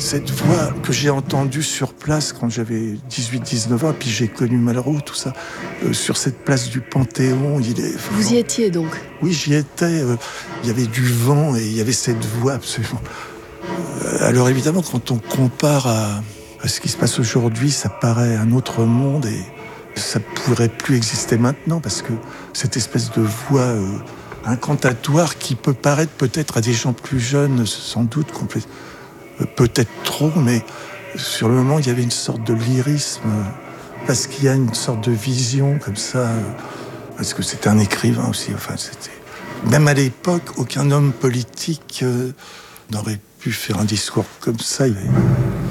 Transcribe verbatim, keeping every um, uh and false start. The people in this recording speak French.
Cette voix que j'ai entendue sur place quand j'avais dix-huit dix-neuf ans, et puis j'ai connu Malraux, tout ça, euh, sur cette place du Panthéon. Il est... Vous y étiez donc? Oui, j'y étais. Euh, il y avait du vent et il y avait cette voix absolument... Euh, alors évidemment, quand on compare à, à ce qui se passe aujourd'hui, ça paraît un autre monde et ça ne pourrait plus exister maintenant parce que cette espèce de voix euh, incantatoire qui peut paraître peut-être à des gens plus jeunes, sans doute complètement... Peut-être trop, mais sur le moment, il y avait une sorte de lyrisme, parce qu'il y a une sorte de vision comme ça, parce que c'était un écrivain aussi. Enfin, c'était... Même à l'époque, aucun homme politique euh, n'aurait pu faire un discours comme ça.